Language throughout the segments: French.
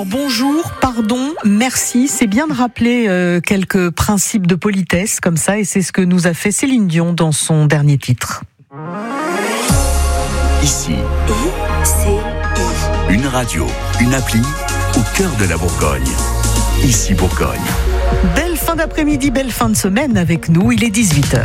Bonjour, pardon, merci. C'est bien de rappeler quelques principes de politesse comme ça, et c'est ce que nous a fait Céline Dion dans son dernier titre. Ici, une radio, une appli au cœur de la Bourgogne. Ici Bourgogne. Belle fin d'après-midi, belle fin de semaine avec nous, il est 18h.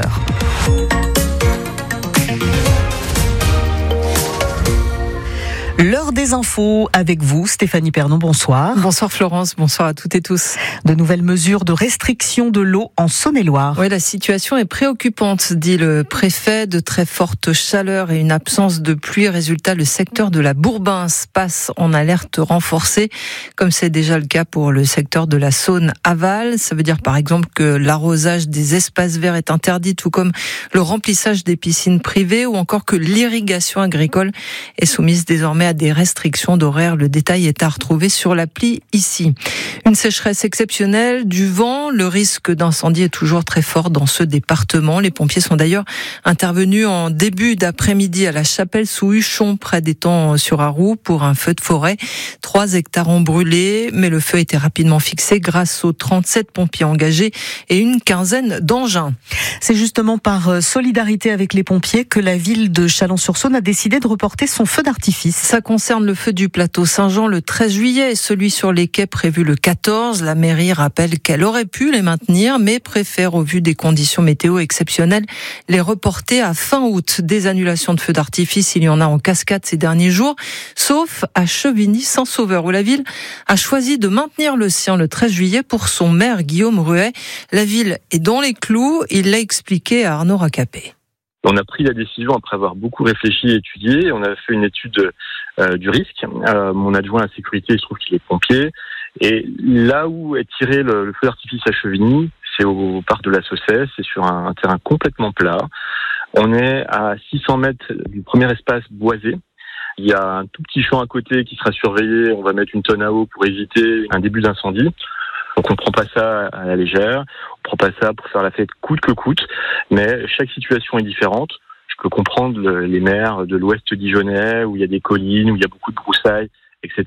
L'heure des infos avec vous, Stéphanie Pernon, bonsoir. Bonsoir Florence, bonsoir à toutes et tous. De nouvelles mesures de restriction de l'eau en Saône-et-Loire. Oui, la situation est préoccupante, dit le préfet. De très fortes chaleurs et une absence de pluie. Résultat, le secteur de la Bourbince passe en alerte renforcée, comme c'est déjà le cas pour le secteur de la Saône-Aval. Ça veut dire par exemple que l'arrosage des espaces verts est interdit, tout comme le remplissage des piscines privées, ou encore que l'irrigation agricole est soumise désormais à des restrictions d'horaire. Le détail est à retrouver sur l'appli ici. Une sécheresse exceptionnelle, du vent, le risque d'incendie est toujours très fort dans ce département. Les pompiers sont d'ailleurs intervenus en début d'après-midi à la Chapelle-sous-Huchon, près d'Étang-sur-Arroux, pour un feu de forêt. 3 hectares ont brûlé, mais le feu a été rapidement fixé grâce aux 37 pompiers engagés et une quinzaine d'engins. C'est justement par solidarité avec les pompiers que la ville de Chalon-sur-Saône a décidé de reporter son feu d'artifice. Ça concerne le feu du plateau Saint-Jean le 13 juillet et celui sur les quais prévu le 14. La mairie rappelle qu'elle aurait pu les maintenir, mais préfère, au vu des conditions météo exceptionnelles, les reporter à fin août. Des annulations de feux d'artifice, il y en a en cascade ces derniers jours, sauf à Chevigny-Saint-Sauveur, où la ville a choisi de maintenir le sien le 13 juillet pour son maire Guillaume Ruet. La ville est dans les clous, il l'a expliqué à Arnaud Racapé. On a pris la décision après avoir beaucoup réfléchi et étudié. On a fait une étude du risque. Mon adjoint à la sécurité, il se trouve qu'il est pompier. Et là où est tiré le feu d'artifice à Chevigny, c'est au parc de la Saucesse, c'est sur un terrain complètement plat. On est à 600 mètres du premier espace boisé. Il y a un tout petit champ à côté qui sera surveillé. On va mettre une tonne à eau pour éviter un début d'incendie. Donc on ne prend pas ça à la légère, on ne prend pas ça pour faire la fête coûte que coûte, mais chaque situation est différente. Je peux comprendre les maires de l'ouest dijonnais, où il y a des collines, où il y a beaucoup de broussailles, etc.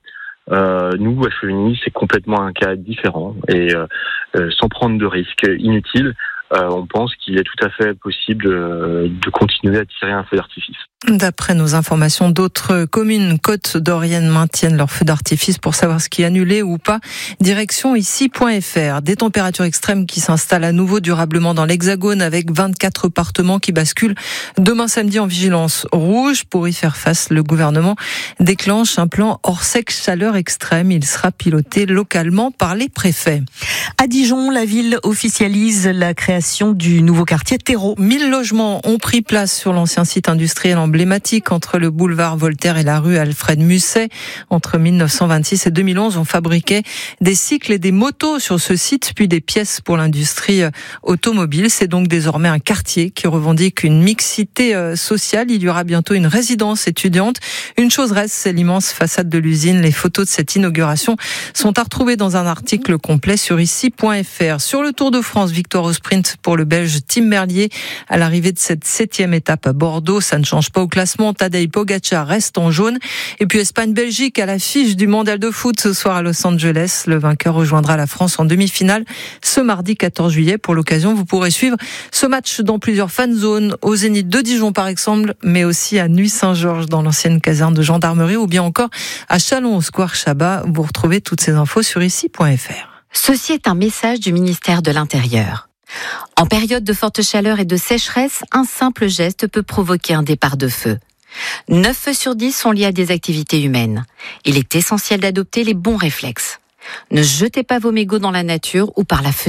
Nous, à Chevigny, c'est complètement un cas différent, et sans prendre de risques inutiles, on pense qu'il est tout à fait possible de continuer à tirer un feu d'artifice. D'après nos informations, d'autres communes côte d'Orienne maintiennent leur feu d'artifice. Pour savoir ce qui est annulé ou pas, direction ici.fr. Des températures extrêmes qui s'installent à nouveau durablement dans l'Hexagone, avec 24 appartements qui basculent demain samedi en vigilance rouge. Pour y faire face, le gouvernement déclenche un plan Orsec chaleur extrême. Il sera piloté localement par les préfets. À Dijon, la ville officialise la création du nouveau quartier Terreau. 1000 logements ont pris place sur l'ancien site industriel emblématique entre le boulevard Voltaire et la rue Alfred Musset. Entre 1926 et 2011, on fabriquait des cycles et des motos sur ce site, puis des pièces pour l'industrie automobile. C'est donc désormais un quartier qui revendique une mixité sociale. Il y aura bientôt une résidence étudiante. Une chose reste, c'est l'immense façade de l'usine. Les photos de cette inauguration sont à retrouver dans un article complet sur ici.fr. Sur le Tour de France, victoire au sprint pour le Belge Tim Merlier à l'arrivée de cette 7e étape à Bordeaux. Ça ne change pas au classement. Tadej Pogačar reste en jaune. Et puis Espagne-Belgique à l'affiche du mondial de foot ce soir à Los Angeles. Le vainqueur rejoindra la France en demi-finale ce mardi 14 juillet. Pour l'occasion, vous pourrez suivre ce match dans plusieurs fan zones, au Zénith de Dijon par exemple, mais aussi à Nuit-Saint-Georges dans l'ancienne caserne de gendarmerie, ou bien encore à Chalon au Square Chabat. Vous retrouvez toutes ces infos sur ici.fr. Ceci est un message du ministère de l'Intérieur. En période de forte chaleur et de sécheresse, un simple geste peut provoquer un départ de feu. 9 feux sur 10 sont liés à des activités humaines. Il est essentiel d'adopter les bons réflexes. Ne jetez pas vos mégots dans la nature ou par la fenêtre.